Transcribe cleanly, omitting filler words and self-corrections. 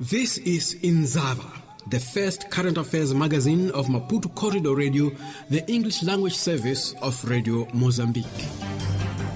This is Inzava, the first current affairs magazine of Maputo Corridor Radio, the English language service of Radio Mozambique.